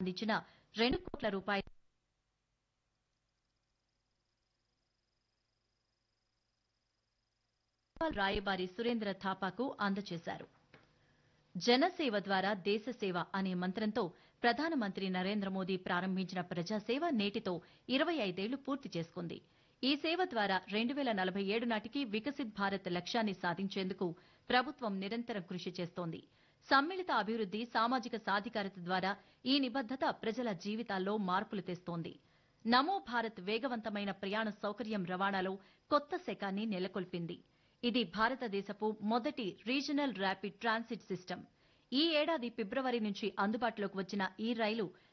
అందించిన 2 కోట్ల రూపాయల రాయబారి సురేంద్ర థాపాకు అందజేశారు. జనసేవ ద్వారా దేశసేవ అనే మంత్రంతో ప్రధానమంత్రి నరేంద్ర మోదీ ప్రారంభించిన ప్రజాసేవ నేటితో 25 ఏళ్లు పూర్తి చేసుకుంది. ఈ సేవ ద్వారా 2047 నాటికి వికసిత్ భారత్ లక్ష్యాన్ని సాధించేందుకు ప్రభుత్వం నిరంతరం కృషి చేస్తోంది. సమ్మిళిత అభివృద్ది, సామాజిక సాధికారత ద్వారా ఈ నిబద్దత ప్రజల జీవితాల్లో మార్పులు తెస్తోంది. నమో భారత్ వేగవంతమైన ప్రయాణ సౌకర్యం రవాణాలో కొత్త శకాన్ని నెలకొల్పింది. ఇది భారతదేశపు మొదటి రీజనల్ ర్యాపిడ్ ట్రాన్సిట్ సిస్టమ్. ఈ ఏడాది ఫిబ్రవరి నుంచి అందుబాటులోకి వచ్చిన ఈ రైలు